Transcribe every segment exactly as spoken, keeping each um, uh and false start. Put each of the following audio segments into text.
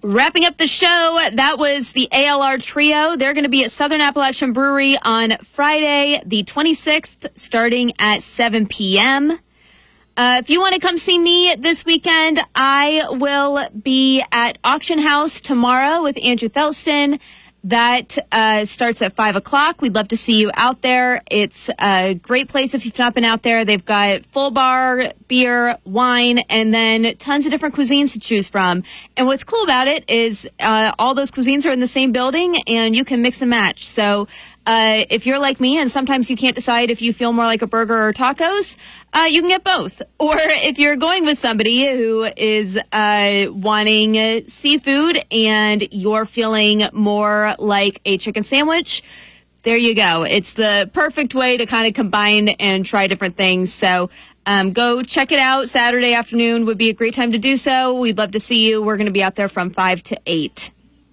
Wrapping up the show, that was the A L R Trio. They're going to be at Southern Appalachian Brewery on Friday, the twenty-sixth, starting at seven p.m. Uh, if you want to come see me this weekend, I will be at Auction House tomorrow with Andrew Thelston. That uh, starts at five o'clock. We'd love to see you out there. It's a great place if you've not been out there. They've got full bar, beer, wine, and then tons of different cuisines to choose from. And what's cool about it is uh, all those cuisines are in the same building, and you can mix and match. So uh, if you're like me and sometimes you can't decide if you feel more like a burger or tacos, uh, you can get both. Or if you're going with somebody who is uh, wanting uh, seafood and you're feeling more like a chicken sandwich, there you go. It's the perfect way to kind of combine and try different things. So um, go check it out. Saturday afternoon would be a great time to do so. We'd love to see you. We're going to be out there from five to eight.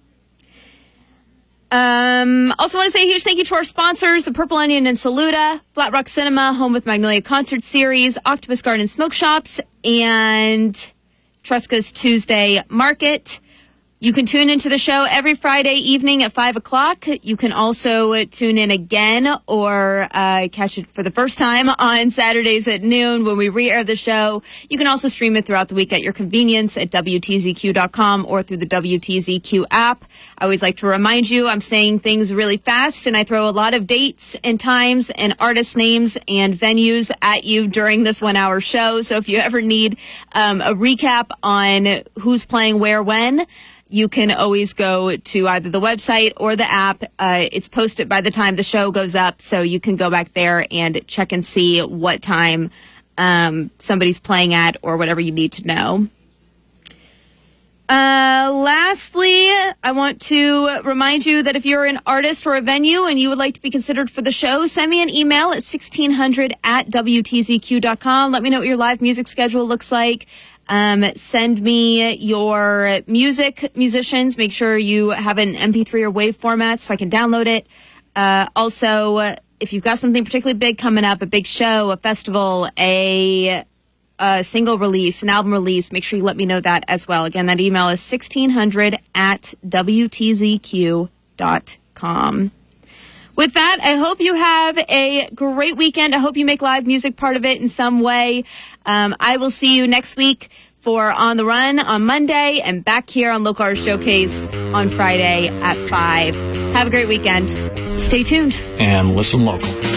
Um, also want to say a huge thank you to our sponsors, the Purple Onion and Saluda, Flat Rock Cinema, home with Magnolia Concert Series, Octopus Garden Smoke Shops, and Tresca's Tuesday Market. You can tune into the show every Friday evening at five o'clock. You can also tune in again or uh, catch it for the first time on Saturdays at noon when we re-air the show. You can also stream it throughout the week at your convenience at W T Z Q dot com or through the W T Z Q app. I always like to remind you I'm saying things really fast, and I throw a lot of dates and times and artist names and venues at you during this one-hour show. So if you ever need um, a recap on who's playing where when, you can always go to either the website or the app. Uh, it's posted by the time the show goes up, so you can go back there and check and see what time um, somebody's playing at or whatever you need to know. Uh, lastly, I want to remind you that if you're an artist or a venue and you would like to be considered for the show, send me an email at sixteen hundred at W T Z Q dot com. Let me know what your live music schedule looks like. Um, send me your music, musicians. Make sure you have an M P three or WAV format so I can download it. Uh, also, if you've got something particularly big coming up, a big show, a festival, a, a single release, an album release, make sure you let me know that as well. Again, that email is sixteen hundred at W T Z Q dot com. With that, I hope you have a great weekend. I hope you make live music part of it in some way. Um, I will see you next week for On the Run on Monday and back here on Local Artist Showcase on Friday at five. Have a great weekend. Stay tuned. And listen local.